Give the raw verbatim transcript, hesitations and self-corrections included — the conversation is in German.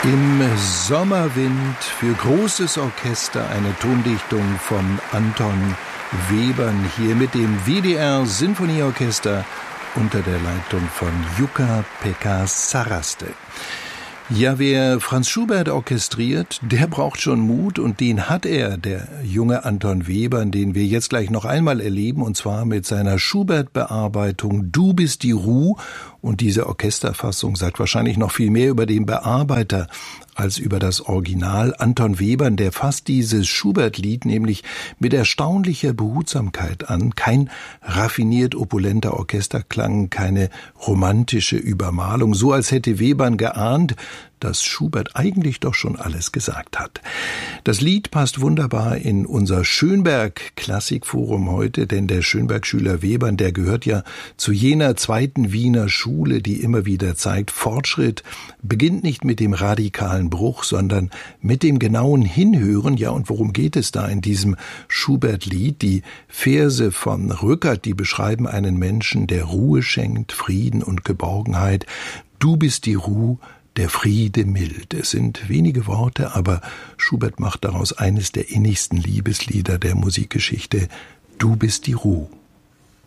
Im Sommerwind für großes Orchester eine Tondichtung von Anton Webern hier mit dem W D R Sinfonieorchester unter der Leitung von Jukka-Pekka Saraste. Ja, wer Franz Schubert orchestriert, der braucht schon Mut, und den hat er, der junge Anton Webern, den wir jetzt gleich noch einmal erleben, und zwar mit seiner Schubert-Bearbeitung Du bist die Ruh. Und diese Orchesterfassung sagt wahrscheinlich noch viel mehr über den Bearbeiter als über das Original. Anton Webern, der fasst dieses Schubert-Lied nämlich mit erstaunlicher Behutsamkeit an. Kein raffiniert opulenter Orchesterklang, keine romantische Übermalung, so als hätte Webern geahnt, dass Schubert eigentlich doch schon alles gesagt hat. Das Lied passt wunderbar in unser Schönberg-Klassikforum heute, denn der Schönberg-Schüler Webern, der gehört ja zu jener zweiten Wiener Schule, die immer wieder zeigt, Fortschritt beginnt nicht mit dem radikalen Bruch, sondern mit dem genauen Hinhören. Ja, und worum geht es da in diesem Schubert-Lied? Die Verse von Rückert, die beschreiben einen Menschen, der Ruhe schenkt, Frieden und Geborgenheit. Du bist die Ruh, der Friede mild. Es sind wenige Worte, aber Schubert macht daraus eines der innigsten Liebeslieder der Musikgeschichte. Du bist die Ruh.